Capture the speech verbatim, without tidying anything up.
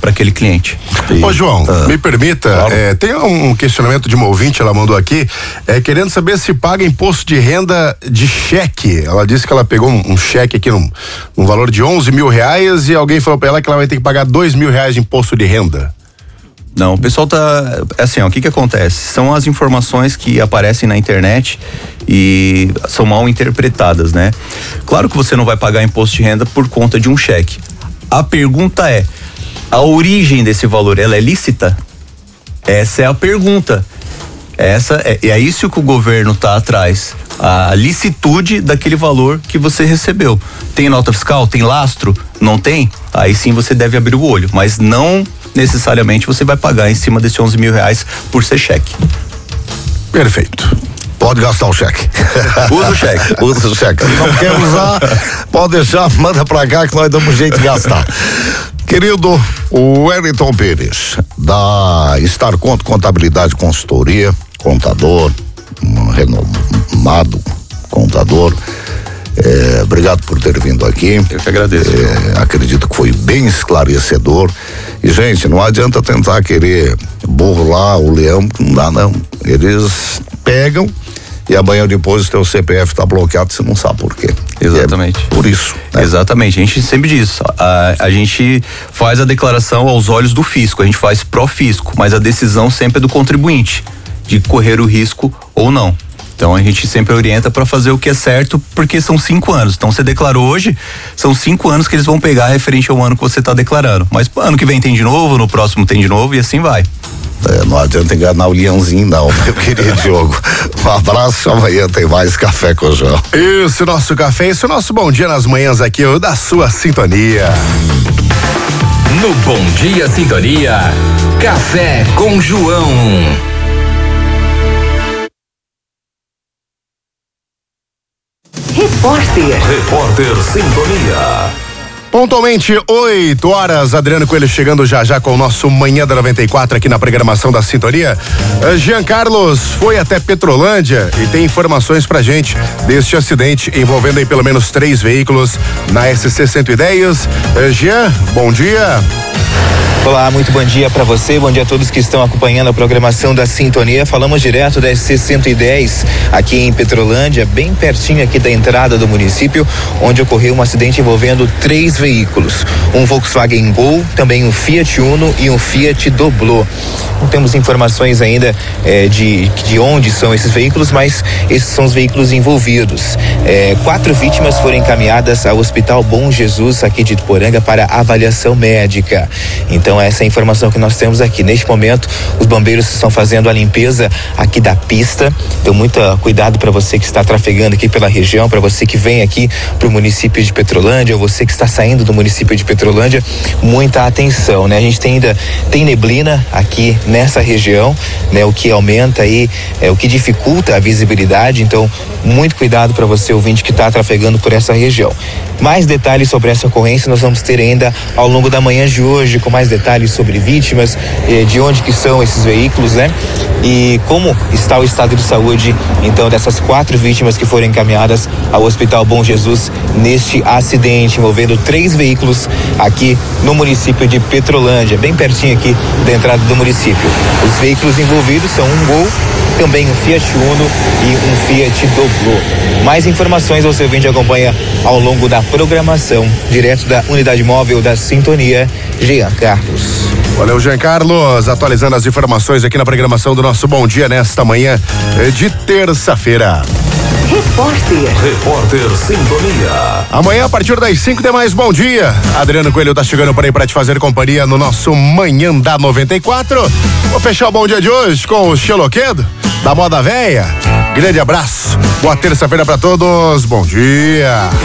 para aquele cliente. E, Ô João, ah, me permita, claro. é, tem um questionamento de uma ouvinte, ela mandou aqui, é, querendo saber se paga imposto de renda de cheque. Ela disse que ela pegou um, um cheque aqui num, num valor de onze mil reais e alguém falou para ela que ela vai ter que pagar dois mil reais de imposto de renda. Não, o pessoal tá, assim, ó, o que que acontece? São as informações que aparecem na internet e são mal interpretadas, né? Claro que você não vai pagar imposto de renda por conta de um cheque. A pergunta é, a origem desse valor, ela é lícita? Essa é a pergunta. Essa é, é isso que o governo tá atrás. A licitude daquele valor que você recebeu. Tem nota fiscal? Tem lastro? Não tem? Aí sim você deve abrir o olho, mas não necessariamente você vai pagar em cima desse onze mil reais por ser cheque. Perfeito. Pode gastar o cheque. Usa o cheque. Usa o cheque. Se não quer usar, pode deixar, manda pra cá que nós damos um jeito de gastar. Querido, o Wellington Pires, da Star Conto Contabilidade e Consultoria, contador, um renomado contador. É, obrigado por ter vindo aqui. Eu que agradeço. É, acredito que foi bem esclarecedor. E, gente, não adianta tentar querer burlar o leão, não dá não. Eles pegam e amanhã depois o teu C P F tá bloqueado, você não sabe por quê. Exatamente. É por isso. Né? Exatamente. A gente sempre diz, a, a gente faz a declaração aos olhos do fisco, a gente faz pró-fisco, mas a decisão sempre é do contribuinte, de correr o risco ou não. Então a gente sempre orienta para fazer o que é certo, porque são cinco anos. Então você declarou hoje, são cinco anos que eles vão pegar referente ao ano que você está declarando. Mas ano que vem tem de novo, no próximo tem de novo e assim vai. É, não adianta enganar o leãozinho não, meu querido Diogo. Um abraço, amanhã tem mais Café com o João. Isso, nosso café, isso, nosso bom dia nas manhãs aqui, o da sua sintonia. No Bom Dia Sintonia, Café com João. Repórter. Repórter Sintonia. Pontualmente oito horas, Adriano Coelho chegando já já com o nosso Manhã da noventa e quatro aqui na programação da Sintonia. Jean Carlos foi até Petrolândia e tem informações pra gente deste acidente envolvendo aí pelo menos três veículos na S C cento e dez. Jean, bom dia. Olá, muito bom dia para você, bom dia a todos que estão acompanhando a programação da Sintonia. Falamos direto da S C cento e dez aqui em Petrolândia, bem pertinho aqui da entrada do município, onde ocorreu um acidente envolvendo três veículos, um Volkswagen Gol, também um Fiat Uno e um Fiat Doblô. Não temos informações ainda eh, de, de onde são esses veículos, mas esses são os veículos envolvidos. Eh, quatro vítimas foram encaminhadas ao Hospital Bom Jesus aqui de Ituporanga para avaliação médica. Então essa é a informação que nós temos aqui. Neste momento, os bombeiros estão fazendo a limpeza aqui da pista. Então, muito cuidado para você que está trafegando aqui pela região, para você que vem aqui para o município de Petrolândia, ou você que está saindo do município de Petrolândia, muita atenção, né? A gente tem ainda tem neblina aqui nessa região, né? O que aumenta aí, é o que dificulta a visibilidade. Então, muito cuidado para você ouvinte que está trafegando por essa região. Mais detalhes sobre essa ocorrência nós vamos ter ainda ao longo da manhã de hoje, com mais detalhes sobre vítimas, eh, de onde que são esses veículos, né? E como está o estado de saúde, então, dessas quatro vítimas que foram encaminhadas ao Hospital Bom Jesus neste acidente envolvendo três veículos aqui no município de Petrolândia, bem pertinho aqui da entrada do município. Os veículos envolvidos são um Gol, também um Fiat Uno e um Fiat Doblô. Mais informações você ouvinte acompanha ao longo da programação, direto da unidade móvel da Sintonia, Jean Carlos. Valeu, Jean Carlos, atualizando as informações aqui na programação do nosso Bom Dia nesta manhã de terça-feira. Repórter. Repórter Sintonia. Amanhã, a partir das cinco, tem mais Bom Dia. Adriano Coelho tá chegando por aí pra te fazer companhia no nosso Manhã da noventa e quatro. Vou fechar o Bom Dia de hoje com o Xeloquedo, da Moda Véia. Grande abraço, boa terça-feira pra todos, bom dia.